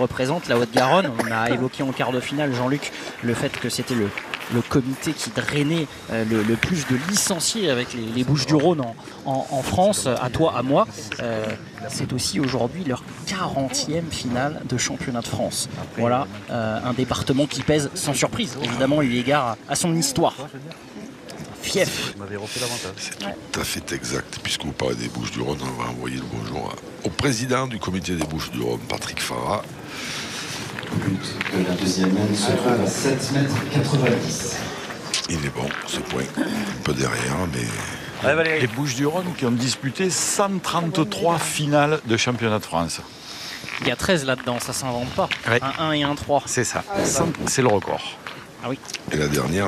représente, la Haute-Garonne. On a évoqué en quart de finale, Jean-Luc, le fait que c'était le comité qui drainait le plus de licenciés avec les Bouches-du-Rhône en France, à toi, à moi. C'est aussi aujourd'hui leur 40e finale de championnat de France. Voilà, un département qui pèse sans surprise, évidemment, eu égard à son histoire. Fief. C'est tout à fait exact. Puisque vous parlez des Bouches-du-Rhône, on va envoyer le bonjour au président du comité des Bouches-du-Rhône, Patrick Farah. Le but de la deuxième manne se trouve à 7,90 m. Il est bon, ce point. Un peu derrière, mais... Les Bouches-du-Rhône qui ont disputé 133 finales de championnat de France. Il y a 13 là-dedans, ça s'invente pas. Ouais. Un 1 et un 3. C'est ça. C'est le record. Ah oui. Et la dernière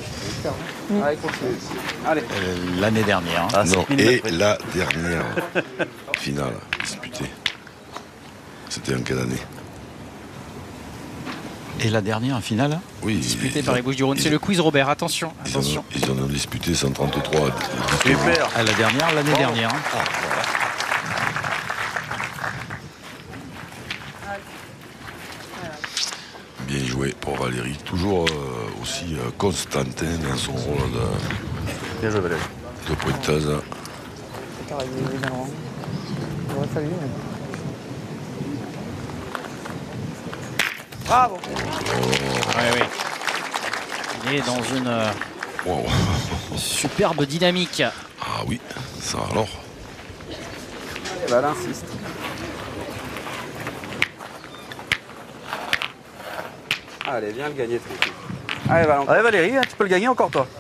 L'année dernière. Hein. Non, et la dernière finale disputée. C'était en quelle année? Et la dernière finale? Oui. Disputé par les Bouches-du-Rhône. C'est le quiz Robert, attention. Attention. Ils en ont disputé 133. Super. La dernière, l'année dernière. Hein. Bien joué pour Valérie. Toujours aussi Constantin dans son rôle de pointeuse. Bravo. Oui. Il est dans une superbe dynamique. Ah oui, ça alors. Et bah, elle insiste. Allez, viens le gagner tranquille. Allez, Valentin. Allez Valérie, tu peux le gagner encore toi.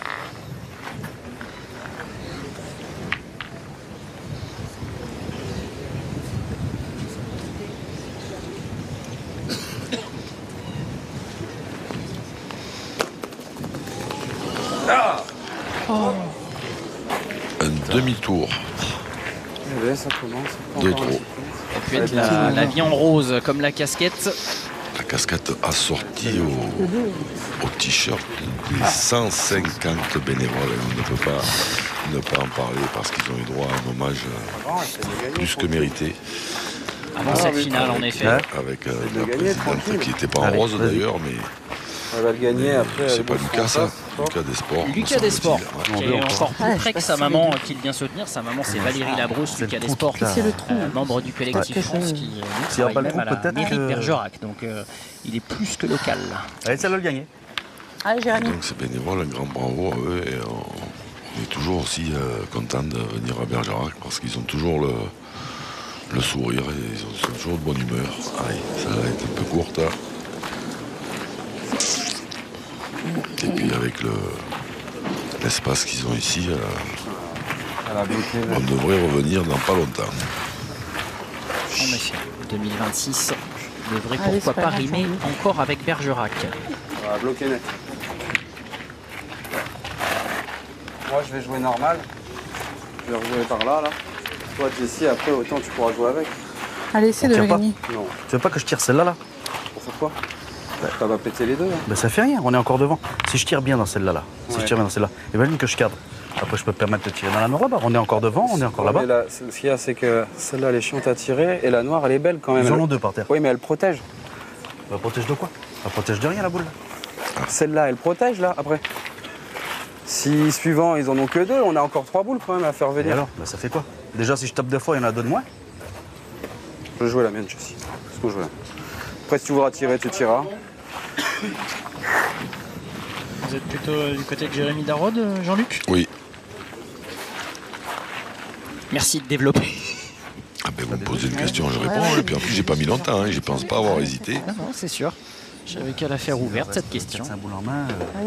Un demi-tour. Eh ben, ça commence. De trop. Ça peut être la vie en rose comme la casquette. La casquette assortie au t-shirt des 150 bénévoles. On ne peut pas ne pas en parler parce qu'ils ont eu droit à un hommage plus que mérité. Avant cette finale, en effet. Avec la présidente qui n'était pas en rose d'ailleurs, mais Elle va le gagner après. c'est pas Lucas ça, Lucas Desports. Lucas Desports, Ouais. qui est encore plus près que sa maman qui vient soutenir. Sa maman, c'est Valérie Labrousse, Lucas Desports, membre du collectif France, qui travaille même à la mairie de Bergerac. Donc il est plus que local. Allez, ça va le gagner. Allez, Jérémy. Donc ces bénévoles, un grand bravo à eux et on est toujours aussi content de venir à Bergerac parce qu'ils ont toujours le sourire et ils sont toujours de bonne humeur. Allez, ça va être un peu courte. Hein. Et puis avec l'espace qu'ils ont ici, on devrait revenir dans pas longtemps. En effet, 2026 devrait pourquoi pas rimer encore avec Bergerac. On va bloquer net. Moi je vais jouer normal. Je vais rejouer par là. Toi Jessie, après autant tu pourras jouer avec. Allez, essaie de le gagner. Non. Tu veux pas que je tire celle-là là? Pour faire quoi? Ça va péter les deux. Hein. Ben ça fait rien, on est encore devant. Si je tire bien dans celle-là, si Ouais. je tire bien dans celle-là, imagine que je cadre. Après je peux me permettre de tirer dans la noire là-bas. On est encore devant, on est encore là-bas. Mais là, ce qu'il y a, c'est que celle-là elle est chiante à tirer et la noire elle est belle quand même. Ils en ont deux par terre. Oui, mais elle protège. Elle protège de quoi? Elle protège de rien la boule. Celle-là elle protège là après. Si suivant ils en ont que deux, on a encore 3 boules quand même à faire Et venir. alors? Ben ça fait quoi? Déjà si je tape deux fois, il y en a deux de moins. Je vais jouer la mienne, Jessie. Qu'est-ce que je veux? Après si tu voudras tirer, tu tireras. Vous êtes plutôt du côté de Jérémy Darod, Jean-Luc? Oui. Merci de développer. Ah ben vous me posez une question, je réponds. Et puis en plus, j'ai pas mis longtemps, hein, je pense pas avoir hésité. Non, c'est sûr. J'avais qu'à la faire ouverte cette question. C'est un boule en main.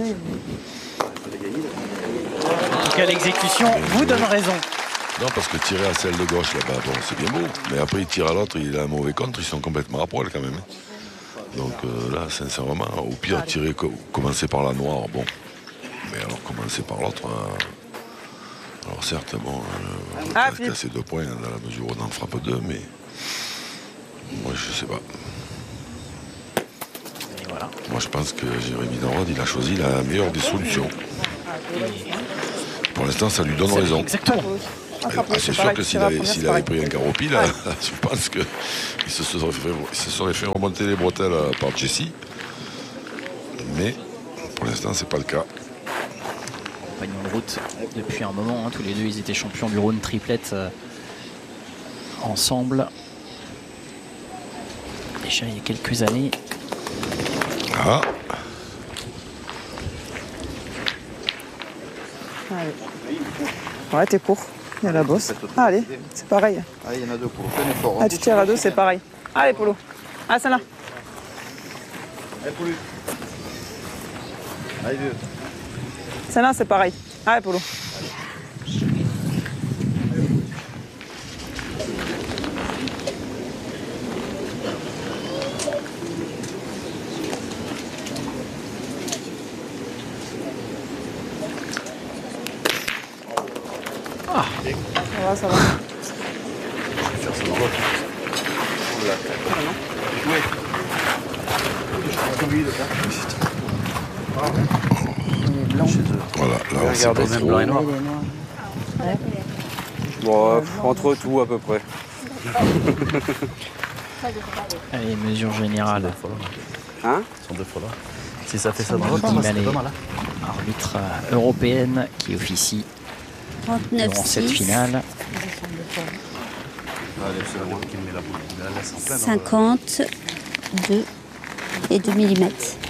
En tout cas, l'exécution vous donne raison. Non, parce que tirer à celle de gauche là-bas, bon, c'est bien beau. Mais après, il tire à l'autre, il a un mauvais contre, ils sont complètement à poil quand même. Donc là, sincèrement, au pire, tirer, commencer par la noire, bon. Mais alors, commencer par l'autre. Alors certes, bon, on va casser 2 points dans la mesure où on en frappe 2, mais moi, je sais pas. Et voilà. Moi, je pense que Jérémy Darod, il a choisi la meilleure des solutions. Pour l'instant, ça lui donne raison. Exactement. C'est sûr que s'il avait pris un carreau pile, je pense qu'il se serait fait remonter les bretelles par Jesse. Mais pour l'instant, c'est pas le cas. Compagnons de route depuis un moment, hein, tous les deux, ils étaient champions du Rhône triplette ensemble. Déjà il y a quelques années. Ah. Allez. Ouais, t'es court. Il y a la bosse. Ah, allez, c'est pareil. Ah, il y en a deux pour plein effort. Ah, tu tires à deux, c'est pareil. Allez, Polo. Ah, celle-là. Allez, Polo. Allez, vieux. Celle-là, c'est pareil. Allez, Polo. Ça va. Je vais faire ça dans l'autre. Voilà, là, c'est pas Regardez, même trop. blanc et noir. Bon, entre tout à peu près. Allez, mesure générale. Hein? Ils sont deux fois là. Si ça fait ça dans l'autre, c'est pas mal. Arbitre européenne qui officie 39, durant cette 6, finale. 52 et 2 mm.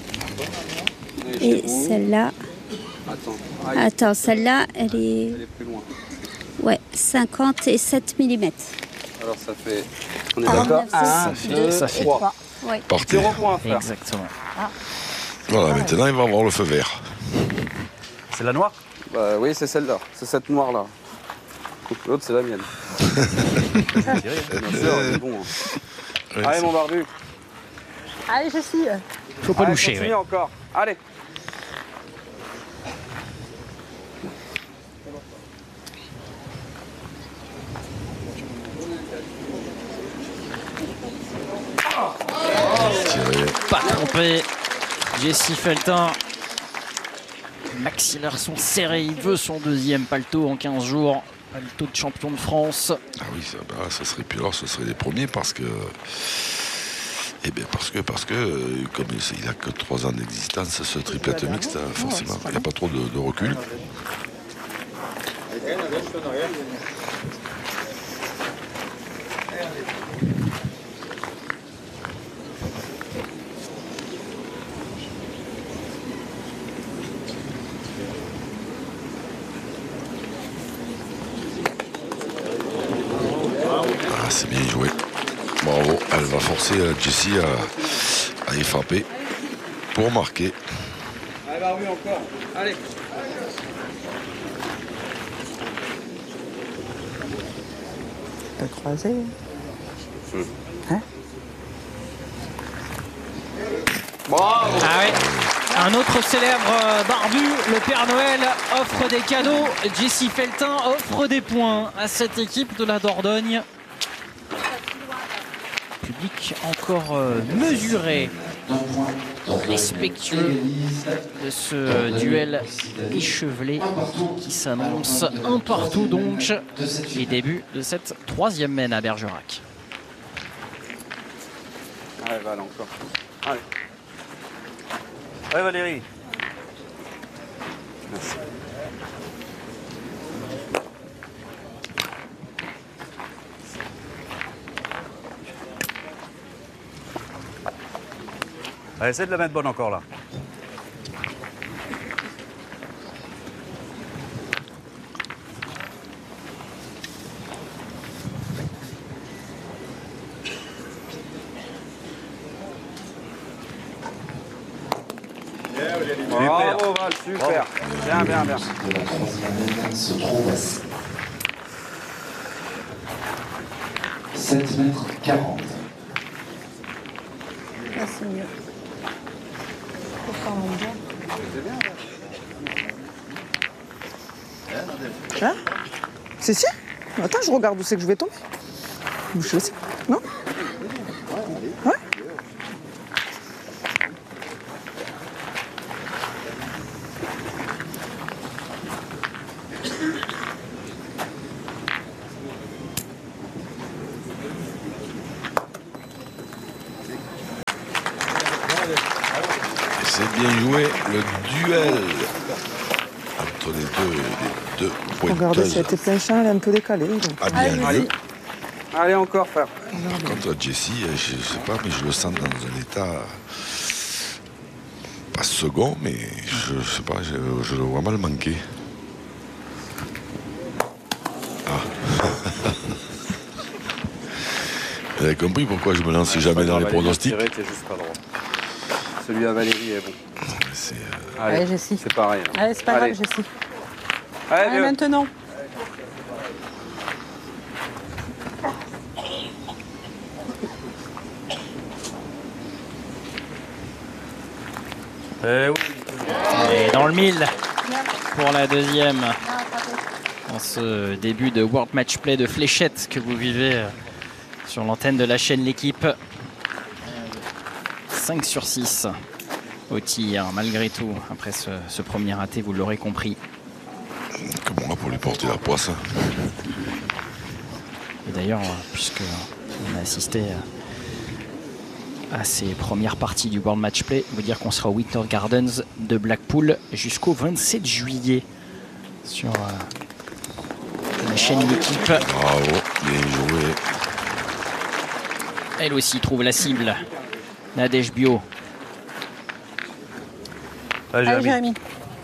Et celle-là, attends, celle-là, elle est plus loin. ouais, 50 et 7 mm. Alors ça fait, on est d'accord, 1, 2, ça fait 3. Ouais. Partez. 0 points à faire. Exactement. Voilà, maintenant, il va avoir le feu vert. C'est la noire? Bah oui, c'est celle-là, c'est cette noire-là. L'autre, c'est la mienne. Bien sûr, c'est bon. Ouais, Allez, c'est- mon barbu. Allez, Jessie. Faut pas Allez, loucher. continue Ouais. encore. Allez. Tiré. Pas trompé. Jesse Feltin. Maxillaires sont serrés. Il veut son deuxième paletot en 15 jours. Paletot de champion de France. Ah oui, ça serait puis alors, ce serait les premiers parce que. Eh bien, parce que comme il n'a que 3 ans d'existence, ce triplette mixte, forcément, il n'y a pas trop de recul. Ah, c'est bien joué. Bravo, elle va forcer Jessie à y frapper pour marquer. Allez, barbu, encore. Allez. T'as croisé. Bravo. Ah ouais. Un autre célèbre barbu, le Père Noël, offre des cadeaux. Jesse Feltin offre des points à cette équipe de la Dordogne. Public encore mesuré, respectueux de ce duel échevelé qui s'annonce un partout donc. Les débuts de cette 3e mène à Bergerac. Allez, Val, encore. Allez. Ouais, Valérie. Merci. Allez, essaie de la mettre bonne encore là. Bravo, Val, super. Bien, bien, bien. De la 3e mène se trouve à 7 mètres 40. Là, c'est mieux. Hein? C'est si? Attends, je regarde où c'est que je vais tomber. Je sais aussi. Non? Ouais? Et c'est bien joué, le duel entre les deux Regardez, pointeuses. ça a été plein champ, elle est un peu décalée. Donc. Ah bien mieux. Allez, encore, frère. Quant à Jessie, je sais pas, mais je le sens dans un état pas second, mais je sais pas, je le vois mal manquer. Ah. Vous avez compris pourquoi je me lance jamais dans les pronostics? T'es juste pas droit. Celui à Valérie est bon. Allez, Jessie. C'est pareil. Là. Allez, c'est pas grave, Jessie. Allez, Allez, maintenant. Eh oui. Et dans le mille pour la deuxième. Dans ce début de World Match Play de fléchette que vous vivez sur l'antenne de la chaîne L'équipe. 5 sur 6 au tir, malgré tout. Après ce premier raté, vous l'aurez compris. Comment pour lui porter la poisse? Et d'ailleurs, puisque on a assisté à ces premières parties du World Match Play, vous dire qu'on sera au Winter Gardens de Blackpool jusqu'au 27 juillet sur la chaîne L'équipe. Bravo, bien joué. Elle aussi trouve la cible. Nadège Bio. Allez, Jérémy.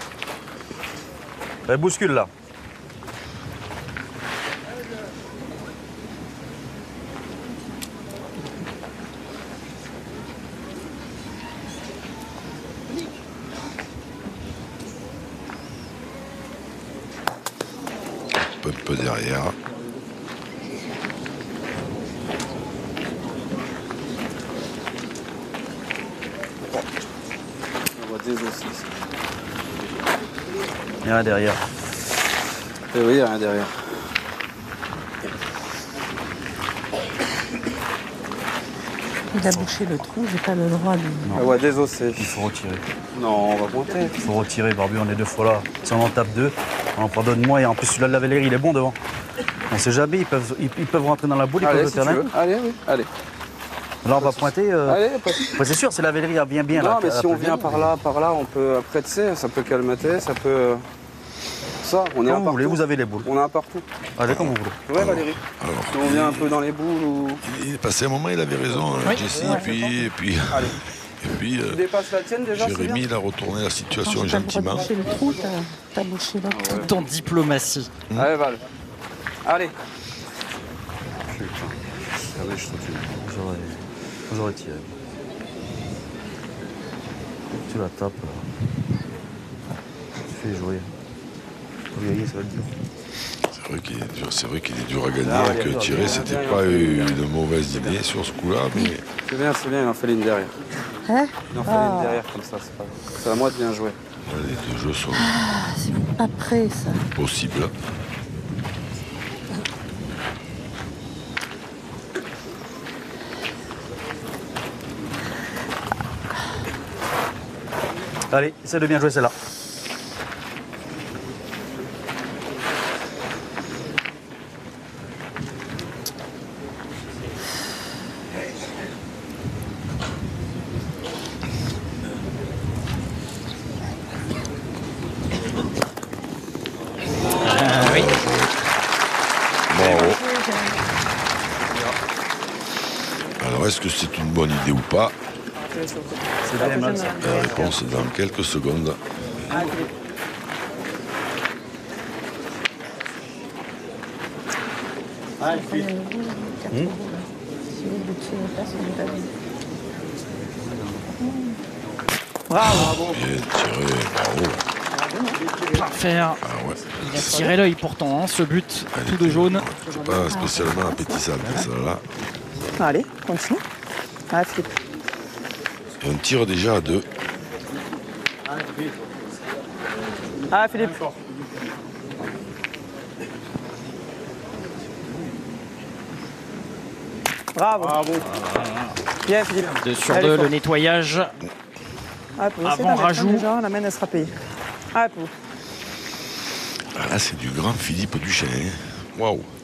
Elle bouscule là. Un peu derrière. On voit des aussi. Il y en a derrière. Et oui, il y a rien derrière. Il a bouché le trou, j'ai pas le droit de. On voit des os. Il faut retirer. Non, on va monter. Il faut retirer, Barbu, on est 2 fois là. Si on en tape 2, on en pardonne moins. Et en plus, celui-là de la Valérie, il est bon devant. On sait jamais, ils peuvent rentrer dans la boule, ils Allez, peuvent le si tu terrain. veux. Allez, oui, allez. Là, on va pointer. Allez, Ouais, c'est sûr, c'est la Valérie, elle vient bien. non, là, mais elle si on peut vient bien. par là, on peut. Après, tu sais, ça peut calmater, ça peut. Ça, on est un Comme vous voulez, partout. vous avez les boules. On est un partout. Allez, comme vous voulez. Ouais, Valérie. Alors, Si on vient un peu dans les boules ou. il est passé un moment, il avait raison, Jessie, et puis Tu dépasses la tienne déjà, c'est Jérémy, bien. il a retourné la situation T'as le droit de gentiment. boucher le trou, t'as bouché là. Tout en diplomatie. Allez, Val. Allez. J'aurais tiré. Tu la tapes. Tu fais jouer. Pour gagner, ça va être dur. C'est vrai qu'il est dur à gagner, Ah, que bien, tirer, bien, c'était bien, pas bien. une mauvaise idée sur ce coup-là, mais C'est bien, il en fait une derrière. Hein? Il en fait une derrière comme ça, c'est pas. C'est à moi de bien jouer. les 2 jeux sont C'est pas prêt ça. possibles. Allez, essaie de bien jouer celle-là. Oui. Bravo. Alors, est-ce que c'est une bonne idée ou pas? C'est bien mal ça. La réponse est dans quelques secondes. Bravo. Bien tiré, bravo. Parfait. Ah ouais. Il a tiré l'œil pourtant, hein, ce but Elle tout de était jaune. Pas spécialement appétissante, celle-là. Allez, continue. Ah, Philippe. Et on tire déjà à 2. Ah, Philippe. Bravo. Bien, Philippe. 2 sur Allez, 2, fort. le nettoyage. Ah, vous essayez Avant de la mettre, rajout. déjà, la main, elle sera payée. Ah, pour vous. Ah, là, c'est du grand Philippe Duchesne. Waouh.